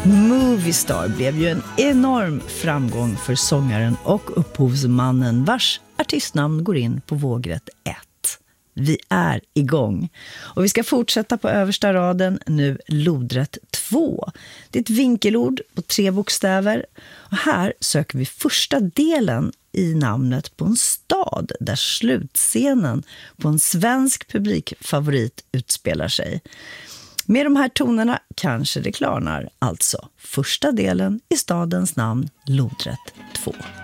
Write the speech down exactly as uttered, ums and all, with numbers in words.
Moviestar blev ju en enorm framgång för sångaren och upphovsmannen vars artistnamn går in på vågrätt ett. Vi är igång. Och vi ska fortsätta på översta raden, nu lodrätt två. Det är ett vinkelord på tre bokstäver. Och här söker vi första delen i namnet på en stad där slutscenen på en svensk publikfavorit utspelar sig. Med de här tonerna kanske det klarnar, alltså första delen i stadens namn lodrätt två.